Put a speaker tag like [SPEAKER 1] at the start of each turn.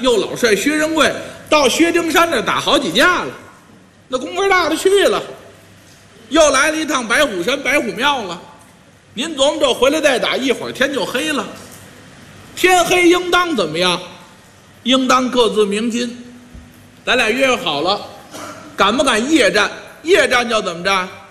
[SPEAKER 1] 又老率薛仁贵到薛丁山这打好几架了，那功夫大的去了，又来了一趟白虎山白虎庙了。您琢磨着回来再打，一会儿天就黑了。天黑应当怎么样？应当各自鸣金。咱俩约好了，敢不敢夜战？夜战叫怎么着？